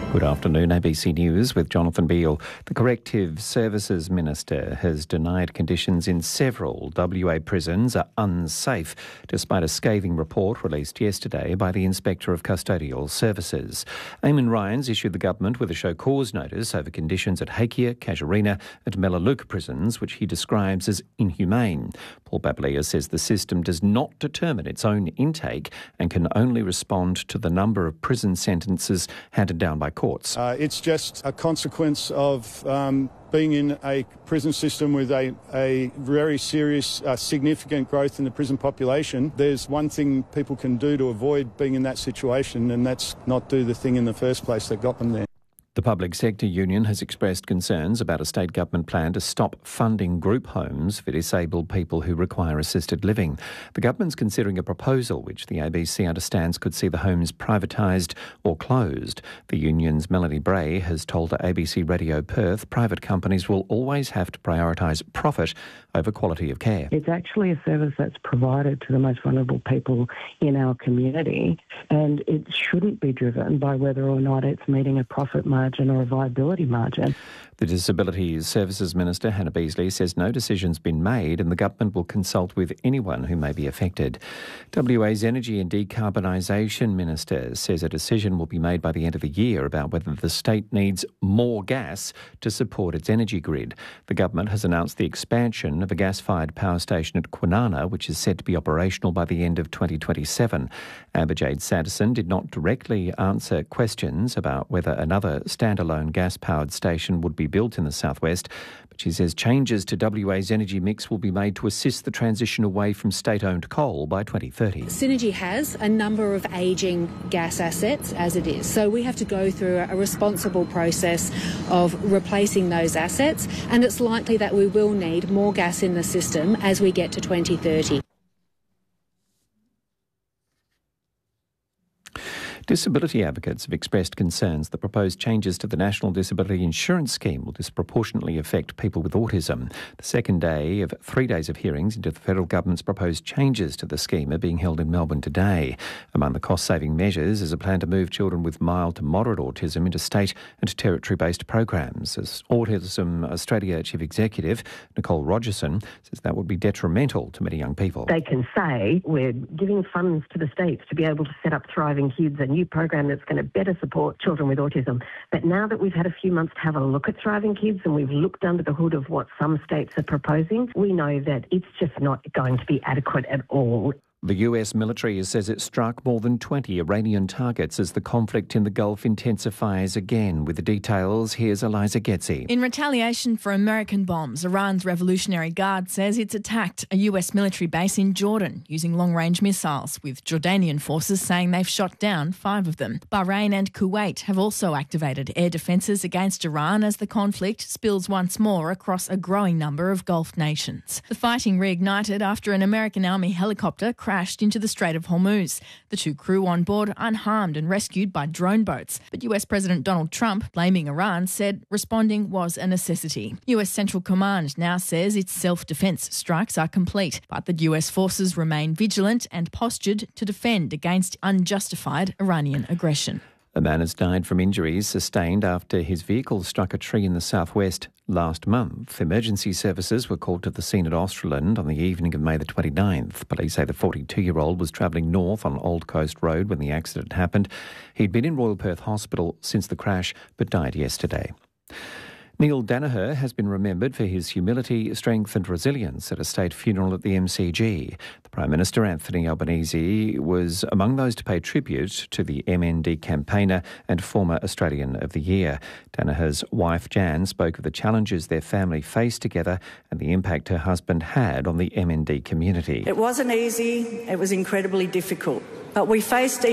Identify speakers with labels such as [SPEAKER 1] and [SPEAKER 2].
[SPEAKER 1] Good afternoon, ABC News with Jonathan Beale. The Corrective Services Minister has denied conditions in several WA prisons are unsafe, despite a scathing report released yesterday by the Inspector of Custodial Services. Eamon Ryans issued the government with a show cause notice over conditions at Hakea, Casuarina and Melaleuca prisons, which he describes as inhumane. Paul Babalea says the system does not determine its own intake and can only respond to the number of prison sentences handed down by courts.
[SPEAKER 2] It's just a consequence of being in a prison system with a very serious, significant growth in the prison population. There's one thing people can do to avoid being in that situation, and that's not do the thing in the first place that got them there.
[SPEAKER 1] The Public Sector Union has expressed concerns about a state government plan to stop funding group homes for disabled people who require assisted living. The government's considering a proposal which the ABC understands could see the homes privatised or closed. The union's Melanie Bray has told ABC Radio Perth private companies will always have to prioritise profit over quality of care.
[SPEAKER 3] It's actually a service that's provided to the most vulnerable people in our community, and it shouldn't be driven by whether or not it's meeting a profit margin or a viability margin.
[SPEAKER 1] The Disability Services Minister, Hannah Beasley, says no decision's been made and the government will consult with anyone who may be affected. WA's Energy and Decarbonisation Minister says a decision will be made by the end of the year about whether the state needs more gas to support its energy grid. The government has announced the expansion of a gas-fired power station at Kwinana, which is set to be operational by the end of 2027. Amber Jade Sanderson did not directly answer questions about whether another standalone gas-powered station would be built in the southwest, but she says changes to WA's energy mix will be made to assist the transition away from state-owned coal by 2030.
[SPEAKER 4] Synergy has a number of ageing gas assets as it is, so we have to go through a responsible process of replacing those assets, and it's likely that we will need more gas in the system as we get to 2030.
[SPEAKER 1] Disability advocates have expressed concerns that proposed changes to the National Disability Insurance Scheme will disproportionately affect people with autism. The second day of 3 days of hearings into the federal government's proposed changes to the scheme are being held in Melbourne today. Among the cost-saving measures is a plan to move children with mild to moderate autism into state and territory-based programs. As Autism Australia Chief Executive Nicole Rogerson says that would be detrimental to many young people.
[SPEAKER 5] They can say we're giving funds to the states to be able to set up Thriving Kids, a new program that's going to better support children with autism. But now that we've had a few months to have a look at Thriving Kids and we've looked under the hood of what some states are proposing, we know that it's just not going to be adequate at all.
[SPEAKER 1] The US military says it struck more than 20 Iranian targets as the conflict in the Gulf intensifies again. With the details, here's Eliza Getzi.
[SPEAKER 6] In retaliation for American bombs, Iran's Revolutionary Guard says it's attacked a US military base in Jordan using long-range missiles, with Jordanian forces saying they've shot down 5 of them. Bahrain and Kuwait have also activated air defences against Iran as the conflict spills once more across a growing number of Gulf nations. The fighting reignited after an American Army helicopter crashed into the Strait of Hormuz. The 2 crew on board unharmed and rescued by drone boats. But US President Donald Trump, blaming Iran, said responding was a necessity. US Central Command now says its self-defence strikes are complete, but that US forces remain vigilant and postured to defend against unjustified Iranian aggression.
[SPEAKER 1] A man has died from injuries sustained after his vehicle struck a tree in the southwest last month. Emergency services were called to the scene at Australand on the evening of May the 29th. Police say the 42-year-old was travelling north on Old Coast Road when the accident happened. He'd been in Royal Perth Hospital since the crash but died yesterday. Neil Daniher has been remembered for his humility, strength and resilience at a state funeral at the MCG. The Prime Minister, Anthony Albanese, was among those to pay tribute to the MND campaigner and former Australian of the Year. Daniher's wife, Jan, spoke of the challenges their family faced together and the impact her husband had on the MND community.
[SPEAKER 7] It wasn't easy, it was incredibly difficult, but we faced